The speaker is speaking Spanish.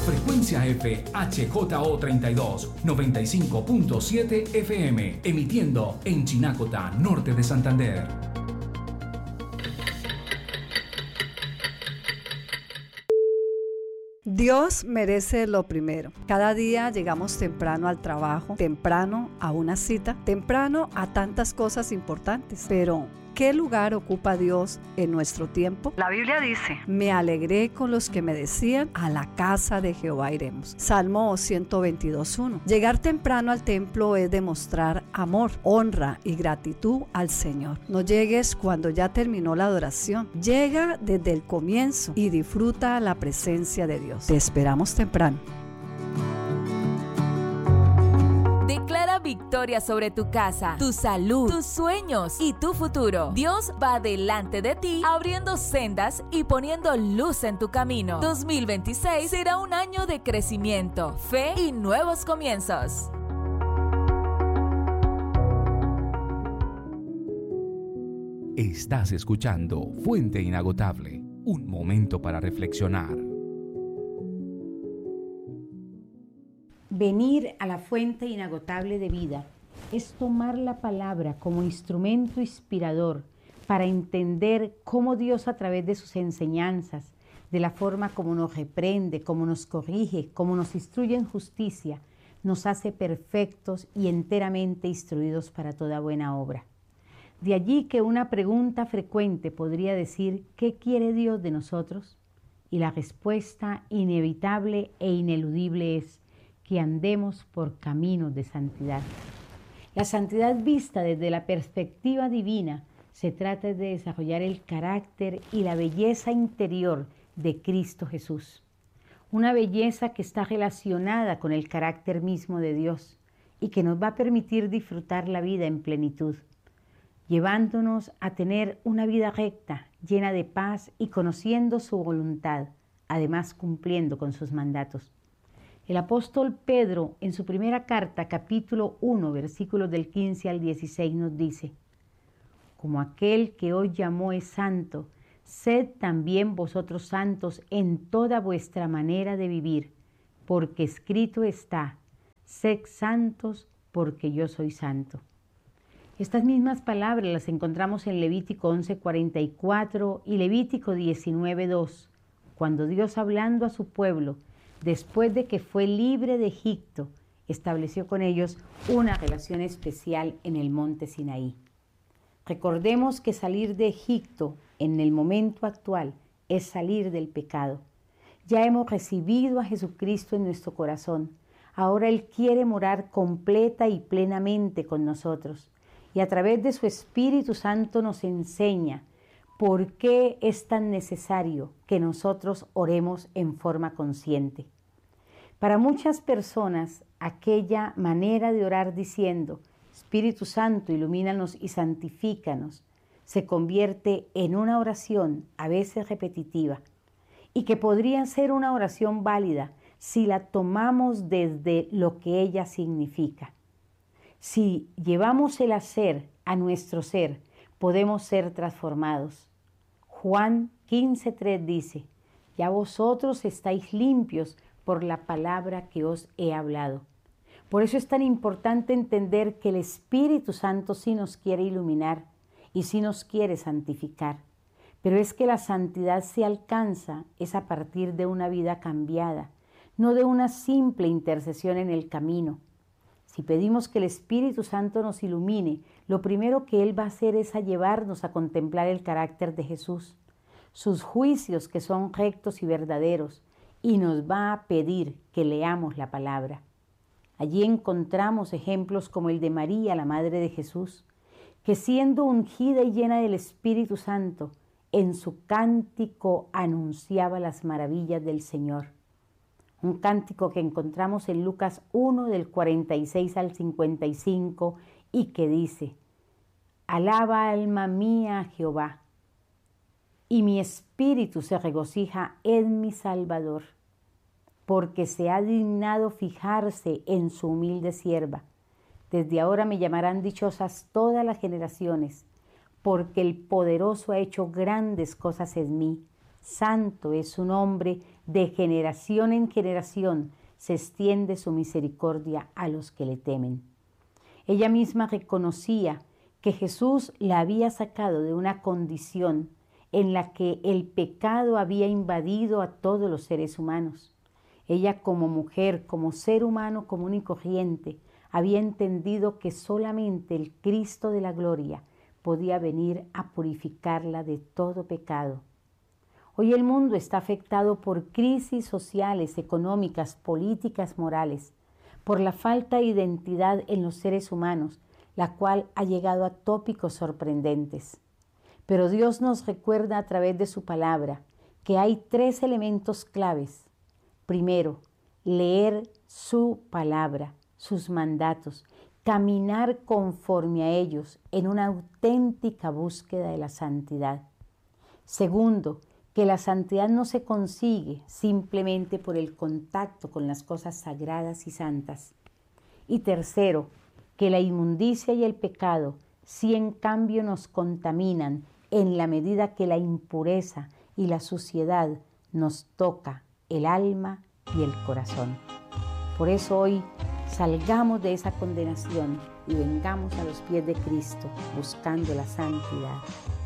Frecuencia F HJO32, 95.7 FM, emitiendo en Chinacota, norte de Santander. Dios merece lo primero. Cada día llegamos temprano al trabajo, temprano a una cita, temprano a tantas cosas importantes. Pero, ¿qué lugar ocupa Dios en nuestro tiempo? La Biblia dice: me alegré con los que me decían, a la casa de Jehová iremos. Salmo 122:1. Llegar temprano al templo es demostrar amor, honra y gratitud al Señor. No llegues cuando ya terminó la adoración. Llega desde el comienzo y disfruta la presencia de Dios. Te esperamos temprano. Declara victoria sobre tu casa, tu salud, tus sueños y tu futuro. Dios va delante de ti, abriendo sendas y poniendo luz en tu camino. 2026 será un año de crecimiento, fe y nuevos comienzos. Estás escuchando Fuente Inagotable, un momento para reflexionar. Venir a la fuente inagotable de vida es tomar la palabra como instrumento inspirador para entender cómo Dios, a través de sus enseñanzas, de la forma como nos reprende, como nos corrige, como nos instruye en justicia, nos hace perfectos y enteramente instruidos para toda buena obra. De allí que una pregunta frecuente podría decir: ¿qué quiere Dios de nosotros? Y la respuesta inevitable e ineludible es: que andemos por caminos de santidad. La santidad vista desde la perspectiva divina se trata de desarrollar el carácter y la belleza interior de Cristo Jesús. Una belleza que está relacionada con el carácter mismo de Dios y que nos va a permitir disfrutar la vida en plenitud, llevándonos a tener una vida recta, llena de paz y conociendo su voluntad, además cumpliendo con sus mandatos. El apóstol Pedro, en su primera carta, capítulo 1, versículos del 15 al 16, nos dice: como aquel que hoy llamó es santo, sed también vosotros santos en toda vuestra manera de vivir, porque escrito está: sed santos porque yo soy santo. Estas mismas palabras las encontramos en Levítico 11:44 y Levítico 19:2, cuando Dios, hablando a su pueblo, después de que fue libre de Egipto, estableció con ellos una relación especial en el monte Sinaí. Recordemos que salir de Egipto en el momento actual es salir del pecado. Ya hemos recibido a Jesucristo en nuestro corazón. Ahora Él quiere morar completa y plenamente con nosotros. Y a través de su Espíritu Santo nos enseña por qué es tan necesario que nosotros oremos en forma consciente. Para muchas personas, aquella manera de orar diciendo: Espíritu Santo, ilumínanos y santifícanos, se convierte en una oración a veces repetitiva y que podría ser una oración válida si la tomamos desde lo que ella significa. Si llevamos el hacer a nuestro ser, podemos ser transformados. Juan 15:3 dice: ya vosotros estáis limpios por la palabra que os he hablado. Por eso es tan importante entender que el Espíritu Santo sí nos quiere iluminar y sí nos quiere santificar. Pero es que la santidad se alcanza es a partir de una vida cambiada, no de una simple intercesión en el camino. Si pedimos que el Espíritu Santo nos ilumine, lo primero que Él va a hacer es a llevarnos a contemplar el carácter de Jesús, sus juicios que son rectos y verdaderos, y nos va a pedir que leamos la palabra. Allí encontramos ejemplos como el de María, la madre de Jesús, que siendo ungida y llena del Espíritu Santo, en su cántico anunciaba las maravillas del Señor. Un cántico que encontramos en Lucas 1, del 46 al 55, y que dice: alaba alma mía a Jehová, y mi espíritu se regocija en mi Salvador, porque se ha dignado fijarse en su humilde sierva. Desde ahora me llamarán dichosas todas las generaciones, porque el poderoso ha hecho grandes cosas en mí. Santo es su nombre de generación en generación se extiende su misericordia a los que le temen. Ella misma reconocía que Jesús la había sacado de una condición en la que el pecado había invadido a todos los seres humanos. Ella como mujer, como ser humano común y corriente, había entendido que solamente el Cristo de la gloria podía venir a purificarla de todo pecado. Hoy el mundo está afectado por crisis sociales, económicas, políticas, morales, por la falta de identidad en los seres humanos, la cual ha llegado a tópicos sorprendentes. Pero Dios nos recuerda a través de su palabra que hay 3 elementos claves. Primero, leer su palabra, sus mandatos, caminar conforme a ellos en una auténtica búsqueda de la santidad. Segundo, que la santidad no se consigue simplemente por el contacto con las cosas sagradas y santas. Y tercero, que la inmundicia y el pecado sí en cambio nos contaminan en la medida que la impureza y la suciedad nos toca el alma y el corazón. Por eso hoy salgamos de esa condenación y vengamos a los pies de Cristo buscando la santidad.